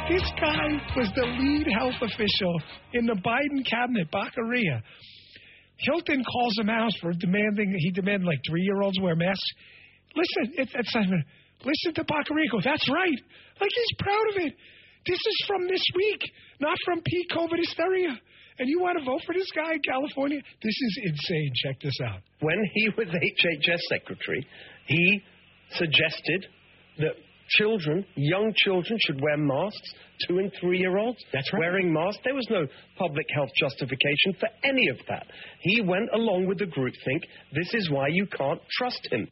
This guy was the lead health official in the Biden cabinet, Baccaria. Hilton calls him out for demanded like 3-year-olds wear masks. Listen, listen to Baccaria go, that's right. Like he's proud of it. This is from this week, not from peak COVID hysteria. And you want to vote for this guy in California? This is insane. Check this out. When he was HHS secretary, he suggested that young children should wear masks, 2- and 3-year-olds. That's right. Wearing masks. There was no public health justification for any of that. He went along with the groupthink. This is why you can't trust him.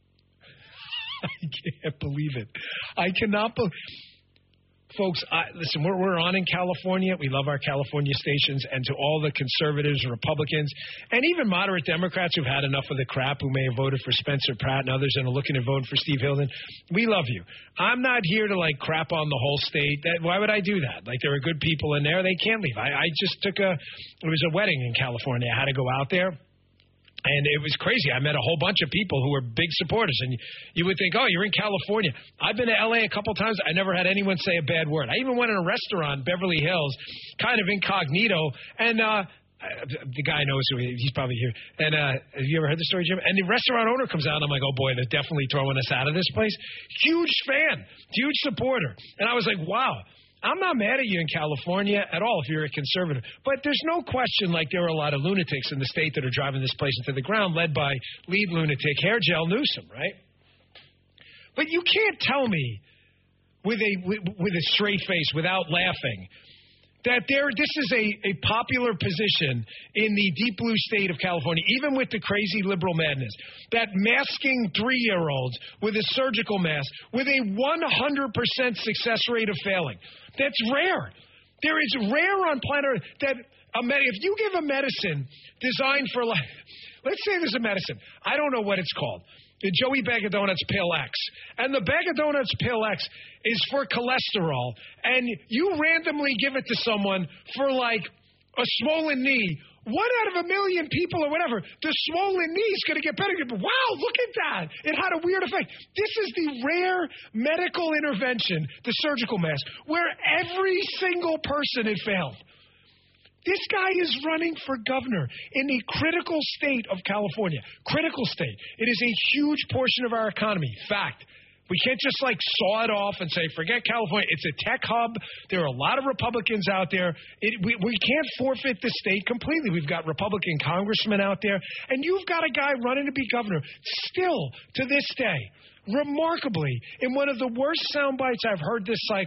I can't believe it. I cannot believe. Folks, listen, we're on in California. We love our California stations. And to all the conservatives, Republicans, and even moderate Democrats who've had enough of the crap, who may have voted for Spencer Pratt and others and are looking to vote for Steve Hilton, we love you. I'm not here to, like, crap on the whole state. Why would I do that? Like, there are good people in there. They can't leave. I just took it was a wedding in California. I had to go out there. And it was crazy. I met a whole bunch of people who were big supporters. And you would think, oh, you're in California. I've been to L.A. a couple times. I never had anyone say a bad word. I even went in a restaurant, Beverly Hills, kind of incognito. And the guy knows who he's probably here. And have you ever heard the story, Jim? And the restaurant owner comes out, and I'm like, oh, boy, they're definitely throwing us out of this place. Huge fan, huge supporter. And I was like, wow. I'm not mad at you in California at all if you're a conservative. But there's no question, like, there are a lot of lunatics in the state that are driving this place into the ground, led by lead lunatic Hair Gel Newsom, right? But you can't tell me with a straight face, without laughing, that this is a popular position in the deep blue state of California, even with the crazy liberal madness, that masking 3-year-olds with a surgical mask with a 100% success rate of failing. That's rare. There is rare on planet Earth that if you give a medicine designed for life, let's say there's a medicine, I don't know what it's called, the Joey Bag of Donuts Pill X. And the Bag of Donuts Pill X is for cholesterol. And you randomly give it to someone for, like, a swollen knee. 1 out of a million people or whatever, the swollen knee is going to get better. Wow, look at that. It had a weird effect. This is the rare medical intervention, the surgical mask, where every single person had failed. This guy is running for governor in the critical state of California. Critical state. It is a huge portion of our economy. Fact. We can't just, like, saw it off and say, forget California. It's a tech hub. There are a lot of Republicans out there. We can't forfeit the state completely. We've got Republican congressmen out there. And you've got a guy running to be governor still to this day, remarkably, in one of the worst sound bites I've heard this cycle.